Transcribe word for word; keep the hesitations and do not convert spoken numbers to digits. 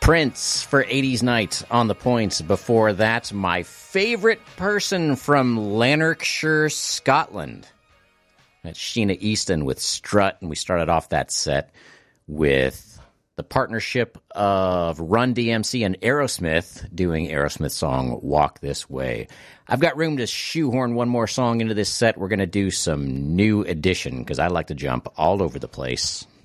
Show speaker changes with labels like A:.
A: Prince for eighties Night on the points. Before that, My Favorite Person from Lanarkshire, Scotland. That's Sheena Easton with Strut, and we started off that set with the partnership of Run D M C and Aerosmith doing Aerosmith's song Walk This Way. I've got room to shoehorn one more song into this set. We're going to do some New Edition because I like to jump all over the place.